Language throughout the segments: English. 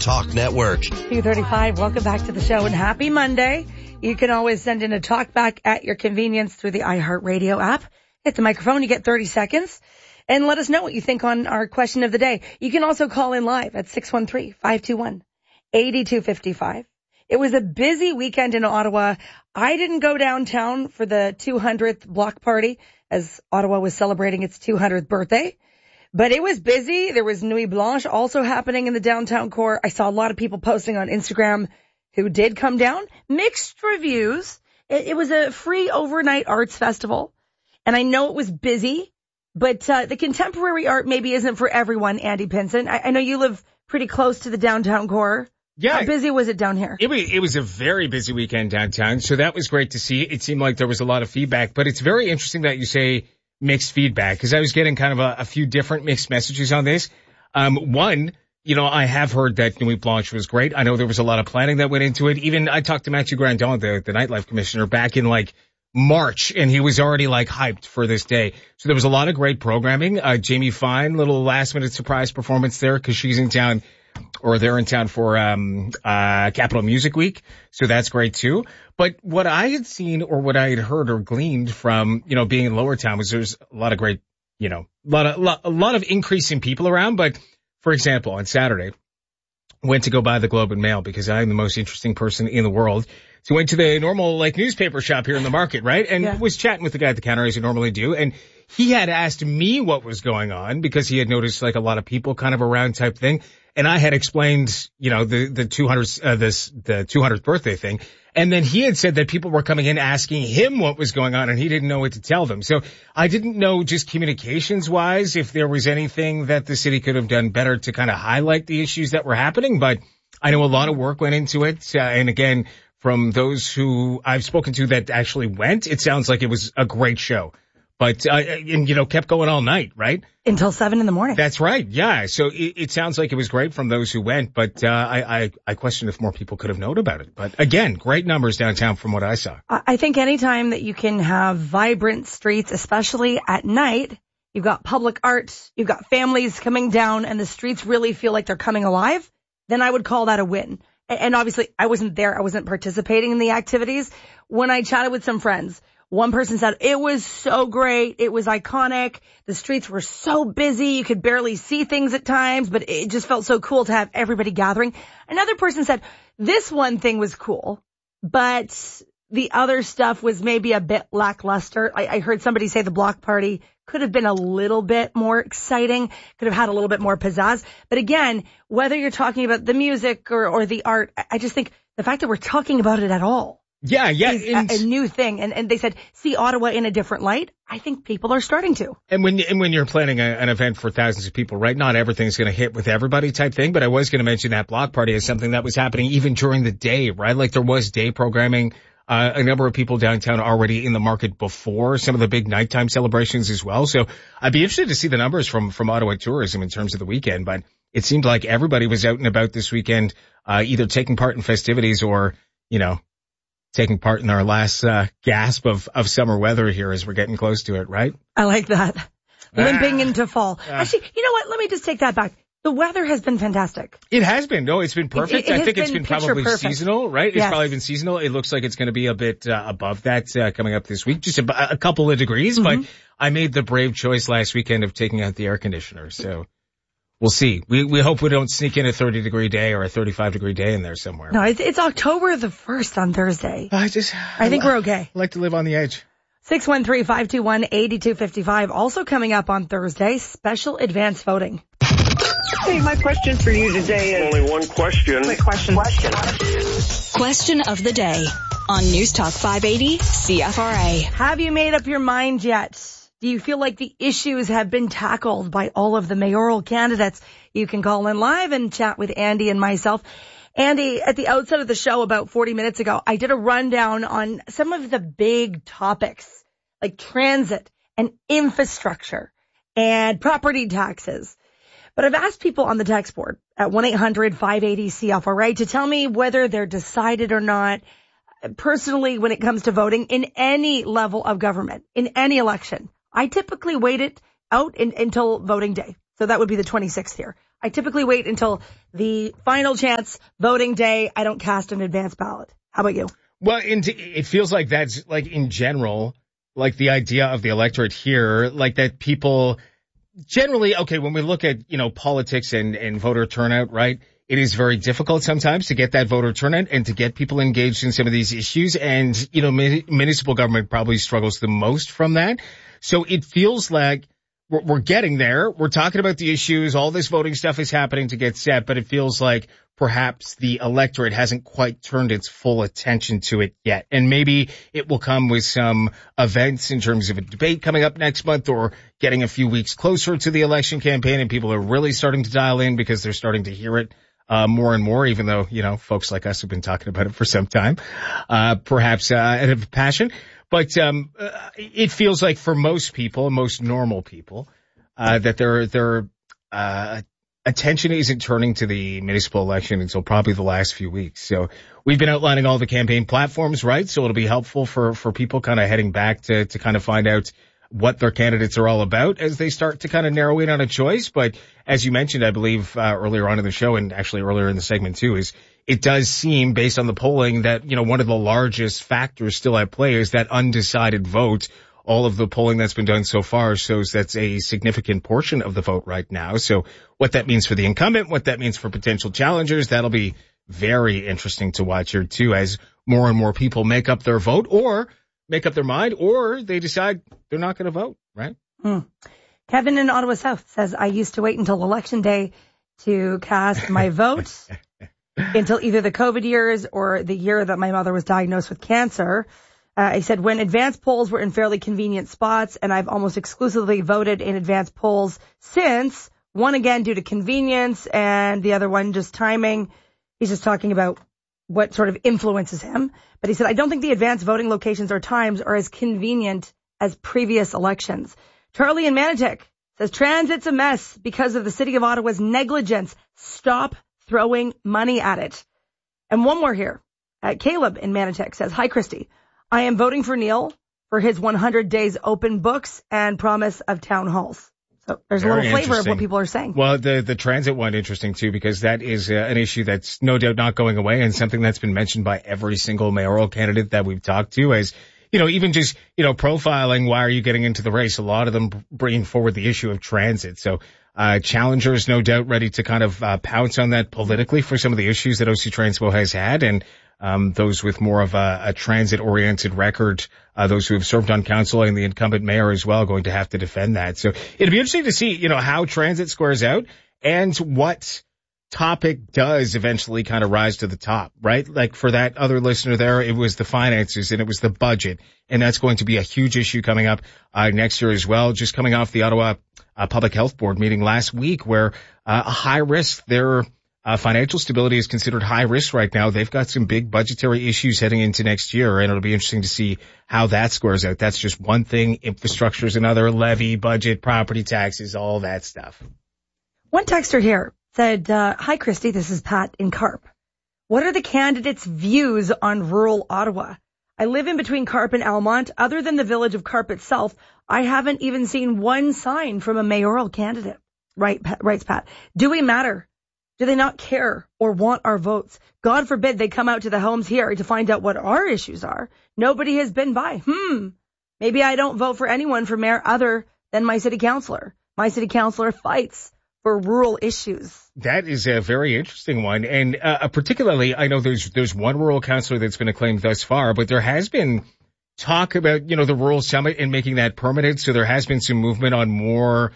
Talk Network. 2:35. Welcome back to the show and happy Monday. You can always send in a talk back at your convenience through the iHeartRadio app. Hit the microphone. You get 30 seconds. And let us know what you think on our question of the day. You can also call in live at 613-521-8255. It was a busy weekend in Ottawa. I didn't go downtown for the 200th block party as Ottawa was celebrating its 200th birthday. But it was busy. There was Nuit Blanche also happening in the downtown core. I saw a lot of people posting on Instagram who did come down. Mixed reviews. It was a free overnight arts festival. And I know it was busy, but the contemporary art maybe isn't for everyone, Andy Pinson. I know you live pretty close to the downtown core. Yeah. How busy was it down here? It was a very busy weekend downtown, so that was great to see. It seemed like there was a lot of feedback, but it's very interesting that you say mixed feedback, because I was getting kind of a few different mixed messages on this. One, I have heard that Nuit Blanche was great. I know there was a lot of planning that went into it. Even I talked to Matthew Grandon, the nightlife commissioner, back in March, and he was already hyped for this day. So there was a lot of great programming. Jamie Fine, little last minute surprise performance there because she's in town, or they're in town for Capital Music Week. So that's great too. But what I had seen or what I had heard or gleaned from, being in Lower Town was there's a lot of great, a lot of increase in people around. But for example, on Saturday, went to go buy the Globe and Mail because I'm the most interesting person in the world. So went to the normal newspaper shop here in the market, right? And was chatting with the guy at the counter as I normally do. And he had asked me what was going on because he had noticed a lot of people kind of around type thing. And I had explained, the 200th birthday thing. And then he had said that people were coming in asking him what was going on and he didn't know what to tell them. So I didn't know, just communications wise, if there was anything that the city could have done better to kind of highlight the issues that were happening. But I know a lot of work went into it. And again, from those who I've spoken to that actually went, it sounds like it was a great show. But, kept going all night, right? Until 7 a.m. That's right. Yeah. So it sounds like it was great from those who went, but, I question if more people could have known about it. But again, great numbers downtown from what I saw. I think anytime that you can have vibrant streets, especially at night, you've got public art, you've got families coming down and the streets really feel like they're coming alive, then I would call that a win. And obviously I wasn't there. I wasn't participating in the activities. When I chatted with some friends, one person said, it was so great. It was iconic. The streets were so busy. You could barely see things at times, but it just felt so cool to have everybody gathering. Another person said, this one thing was cool, but the other stuff was maybe a bit lackluster. I heard somebody say the block party could have been a little bit more exciting, could have had a little bit more pizzazz. But again, whether you're talking about the music or the art, I just think the fact that we're talking about it at all. Yeah. Is a new thing. And they said, see Ottawa in a different light. I think people are starting to. And when you're planning an event for thousands of people, right? Not everything's going to hit with everybody type thing, but I was going to mention that block party as something that was happening even during the day, right? There was day programming, a number of people downtown already in the market before some of the big nighttime celebrations as well. So I'd be interested to see the numbers from Ottawa Tourism in terms of the weekend, but it seemed like everybody was out and about this weekend, either taking part in festivities or, taking part in our last gasp of summer weather here as we're getting close to it, right? I like that. Limping into fall. Actually, you know what? Let me just take that back. The weather has been fantastic. It has been. No, it's been perfect. I think it's been probably perfect. seasonal, right? It's probably been seasonal. It looks like it's going to be a bit above that coming up this week, just a couple of degrees. Mm-hmm. But I made the brave choice last weekend of taking out the air conditioner, so we'll see. We hope we don't sneak in a 30-degree day or a 35-degree day in there somewhere. No, it's October the 1st on Thursday. I think we're okay. I like to live on the edge. 613-521-8255. Also coming up on Thursday, special advance voting. Hey, my question for you today is... Only one question. Quick question. Question of the day on News Talk 580 CFRA. Have you made up your mind yet? Do you feel like the issues have been tackled by all of the mayoral candidates? You can call in live and chat with Andy and myself. Andy, at the outset of the show about 40 minutes ago, I did a rundown on some of the big topics like transit and infrastructure and property taxes. But I've asked people on the text board at 1-800-580-CFRA to tell me whether they're decided or not. Personally, when it comes to voting in any level of government, in any election, I typically wait it out until voting day. So that would be the 26th here. I typically wait until the final chance voting day. I don't cast an advance ballot. How about you? Well, it feels like that's like in general, like the idea of the electorate here, like that people generally, okay, when we look at, politics and voter turnout, right? It is very difficult sometimes to get that voter turnout and to get people engaged in some of these issues. And, municipal government probably struggles the most from that. So it feels like we're getting there. We're talking about the issues. All this voting stuff is happening to get set, but it feels like perhaps the electorate hasn't quite turned its full attention to it yet. And maybe it will come with some events in terms of a debate coming up next month or getting a few weeks closer to the election campaign, and people are really starting to dial in because they're starting to hear it more and more, even though, folks like us have been talking about it for some time, perhaps out of passion. But it feels like for most people, most normal people, that their attention isn't turning to the municipal election until probably the last few weeks. So we've been outlining all the campaign platforms, right? So it'll be helpful for people kind of heading back to kind of find out what their candidates are all about as they start to kind of narrow in on a choice. But as you mentioned, I believe earlier on in the show, and actually earlier in the segment too, is it does seem based on the polling that, one of the largest factors still at play is that undecided vote. All of the polling that's been done so far shows that's a significant portion of the vote right now. So what that means for the incumbent, what that means for potential challengers, that'll be very interesting to watch here too, as more and more people make up their vote or make up their mind, or they decide they're not going to vote, right? Kevin in Ottawa South says, I used to wait until election day to cast my vote until either the COVID years or the year that my mother was diagnosed with cancer. He said, when advance polls were in fairly convenient spots, and I've almost exclusively voted in advance polls since, one again due to convenience and the other one just timing. He's just talking about what sort of influences him. But he said, I don't think the advanced voting locations or times are as convenient as previous elections. Charlie in Manotick says, transit's a mess because of the city of Ottawa's negligence. Stop throwing money at it. And one more here. Caleb in Manotick says, hi, Christy. I am voting for Neil for his 100 days open books and promise of town halls. So there's a little flavor of what people are saying. Well, the transit one, interesting too, because that is an issue that's no doubt not going away and something that's been mentioned by every single mayoral candidate that we've talked to as, even just, profiling why are you getting into the race? A lot of them bringing forward the issue of transit. So, challengers no doubt ready to kind of pounce on that politically for some of the issues that OC Transpo has had, and those with more of a transit-oriented record, those who have served on council and the incumbent mayor as well, going to have to defend that. So it'll be interesting to see, how transit squares out and what topic does eventually kind of rise to the top, right? Like for that other listener there, it was the finances and it was the budget, and that's going to be a huge issue coming up next year as well. Just coming off the Ottawa Public Health Board meeting last week, where a high risk, their financial stability is considered high risk right now. They've got some big budgetary issues heading into next year, and it'll be interesting to see how that squares out. That's just one thing. Infrastructure is another. Levy, budget, property taxes, all that stuff. One texter here said, hi, Christy, this is Pat in Carp. What are the candidates' views on rural Ottawa? I live in between Carp and Almont. Other than the village of Carp itself, I haven't even seen one sign from a mayoral candidate. Writes Pat. Do we matter? Do they not care or want our votes? God forbid they come out to the homes here to find out what our issues are. Nobody has been by. Maybe I don't vote for anyone for mayor other than my city councillor. My city councillor fights for rural issues. That is a very interesting one. And particularly, I know there's one rural councillor that's been acclaimed thus far, but there has been talk about, the rural summit and making that permanent. So there has been some movement on more,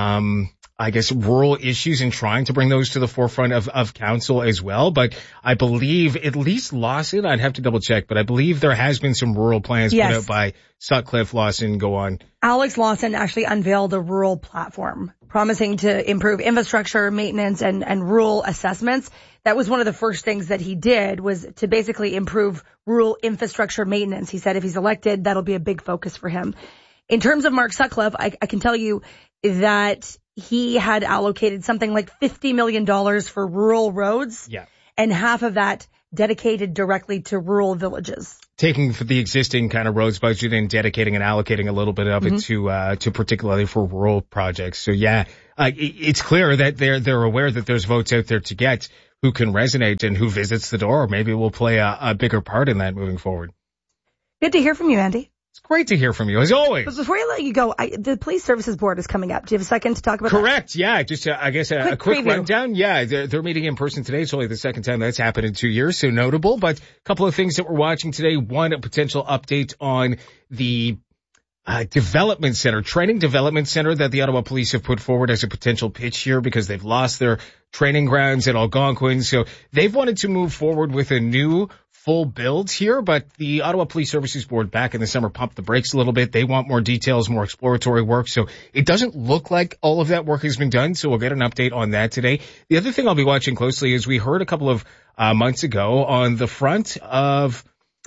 rural issues and trying to bring those to the forefront of council as well. But I believe at least Lawson, I'd have to double check, but I believe there has been some rural plans put out by Sutcliffe. Lawson, go on. Alex Lawson actually unveiled a rural platform promising to improve infrastructure, maintenance, and rural assessments. That was one of the first things that he did, was to basically improve rural infrastructure maintenance. He said if he's elected, that'll be a big focus for him. In terms of Mark Sutcliffe, I can tell you that he had allocated something like $50 million for rural roads. Yeah. And half of that dedicated directly to rural villages. Taking for the existing kind of roads budget and dedicating and allocating a little bit of it to particularly for rural projects. So yeah, it's clear that they're aware that there's votes out there to get who can resonate and who visits the door. Maybe we'll play a bigger part in that moving forward. Good to hear from you, Andy. It's great to hear from you, as always. But before I let you go, the Police Services Board is coming up. Do you have a second to talk about Correct, yeah. Just, I guess, a quick preview. rundown. Yeah, they're meeting in person today. It's only the second time that's happened in 2 years, so notable. But a couple of things that we're watching today. One, a potential update on the development center, training development center that the Ottawa Police have put forward as a potential pitch here because they've lost their training grounds at Algonquin. So they've wanted to move forward with a new full build here, but the Ottawa Police Services Board back in the summer pumped the brakes a little bit. They want more details, more exploratory work. So it doesn't look like all of that work has been done. So we'll get an update on that today. The other thing I'll be watching closely is we heard a couple of months ago on the front of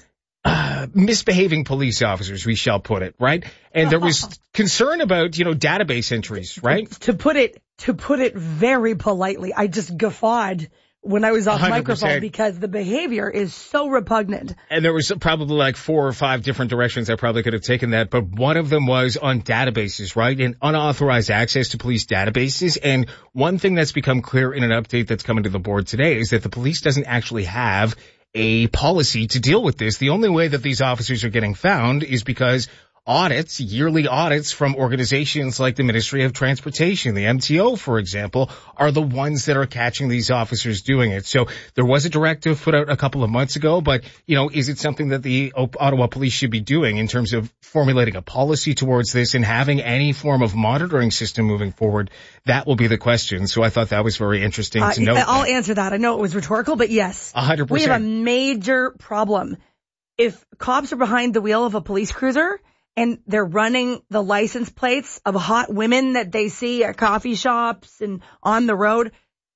misbehaving police officers, we shall put it, right? And there was concern about, database entries, right? To put it very politely, I just guffawed when I was off 100%. Microphone because the behavior is so repugnant. And there was probably like 4 or 5 different directions I probably could have taken that, but one of them was on databases, right? And unauthorized access to police databases. And one thing that's become clear in an update that's coming to the board today is that the police doesn't actually have a policy to deal with this. The only way that these officers are getting found is because yearly audits from organizations like the Ministry of Transportation, the MTO, for example, are the ones that are catching these officers doing it. So there was a directive put out a couple of months ago, but, is it something that the Ottawa Police should be doing in terms of formulating a policy towards this and having any form of monitoring system moving forward? That will be the question. So I thought that was very interesting to note. I'll answer that. I know it was rhetorical, but yes. 100%. We have a major problem. If cops are behind the wheel of a police cruiser and they're running the license plates of hot women that they see at coffee shops and on the road,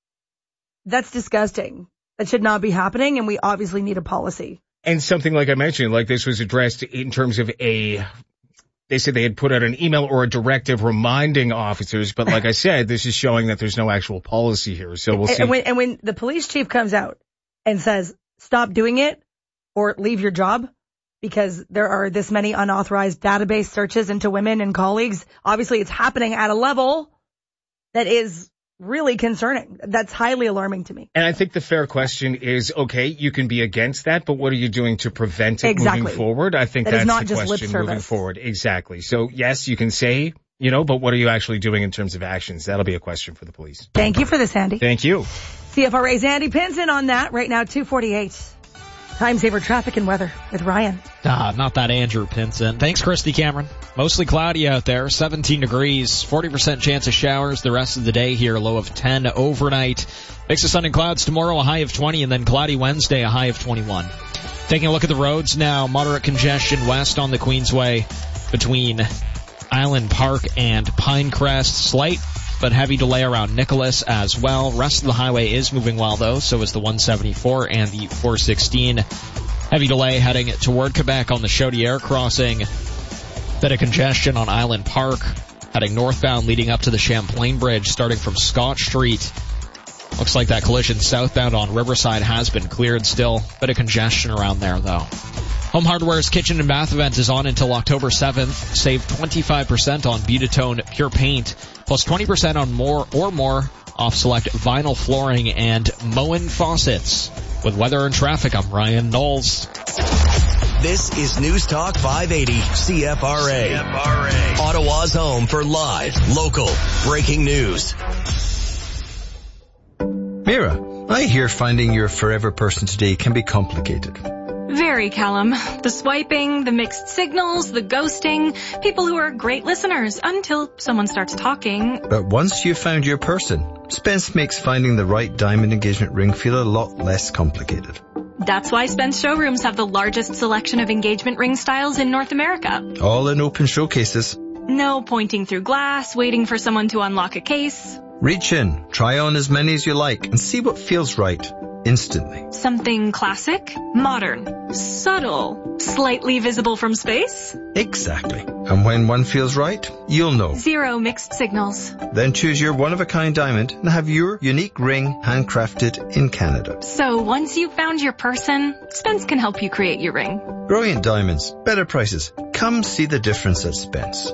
that's disgusting. That should not be happening, and we obviously need a policy. And something like I mentioned, like this was addressed in terms of they said they had put out an email or a directive reminding officers, but like I said, this is showing that there's no actual policy here. So we'll see. And when the police chief comes out and says, stop doing it or leave your job, because there are this many unauthorized database searches into women and colleagues. Obviously, it's happening at a level that is really concerning. That's highly alarming to me. And I think the fair question is, okay, you can be against that, but what are you doing to prevent it moving forward? I think that's not the just question lip moving service. forward. Exactly. So, yes, you can say, but what are you actually doing in terms of actions? That'll be a question for the police. Thank you for this, Andy. Thank you. CFRA's Andy Pinson on that right now, 2:48. Time saver traffic and weather with Ryan. Not that Andrew Pinson. Thanks, Christy Cameron. Mostly cloudy out there, 17 degrees, 40% chance of showers the rest of the day here, low of 10 overnight. Mix of sun and clouds tomorrow, a high of 20, and then cloudy Wednesday, a high of 21. Taking a look at the roads now, moderate congestion west on the Queensway between Island Park and Pinecrest. Slight but heavy delay around Nicholas as well. Rest of the highway is moving well, though. So is the 174 and the 416. Heavy delay heading toward Quebec on the Chaudière crossing. Bit of congestion on Island Park. Heading northbound leading up to the Champlain Bridge starting from Scott Street. Looks like that collision southbound on Riverside has been cleared still. Bit of congestion around there, though. Home Hardware's Kitchen and Bath event is on until October 7th. Save 25% on Beautitone Pure Paint, plus 20% on more off select vinyl flooring and Moen faucets. With weather and traffic, I'm Ryan Knowles. This is News Talk 580 CFRA. Ottawa's home for live, local, breaking news. Mira, I hear finding your forever person today can be complicated. Very, Callum. The swiping, the mixed signals, the ghosting. People who are great listeners until someone starts talking. But once you've found your person, Spence makes finding the right diamond engagement ring feel a lot less complicated. That's why Spence showrooms have the largest selection of engagement ring styles in North America. All in open showcases. No pointing through glass, waiting for someone to unlock a case. Reach in, try on as many as you like, and see what feels right. Instantly. Something classic, modern, subtle, slightly visible from space? Exactly. And when one feels right, you'll know. 0 mixed signals. Then choose your one-of-a-kind diamond and have your unique ring handcrafted in Canada. So once you've found your person, Spence can help you create your ring. Brilliant diamonds, better prices. Come see the difference at Spence.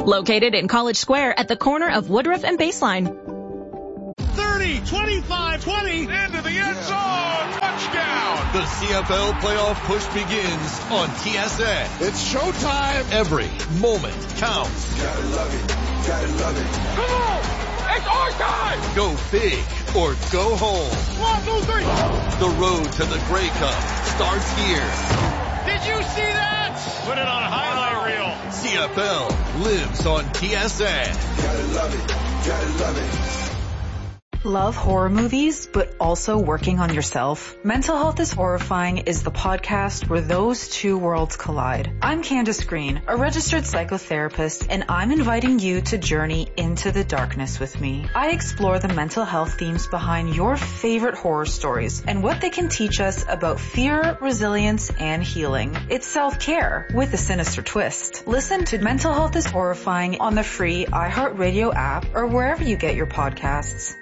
Located in College Square at the corner of Woodruff and Baseline. 30, 25, 20, into the end zone, touchdown! The CFL playoff push begins on TSN. It's showtime! Every moment counts. Gotta love it, gotta love it. Come on! It's our time! Go big or go home. 1, 2, 3! The road to the Grey Cup starts here. Did you see that? Put it on a highlight reel. CFL lives on TSN. Gotta love it, gotta love it. Love horror movies, but also working on yourself? Mental Health is Horrifying is the podcast where those two worlds collide. I'm Candace Green, a registered psychotherapist, and I'm inviting you to journey into the darkness with me. I explore the mental health themes behind your favorite horror stories and what they can teach us about fear, resilience, and healing. It's self-care with a sinister twist. Listen to Mental Health is Horrifying on the free iHeartRadio app or wherever you get your podcasts.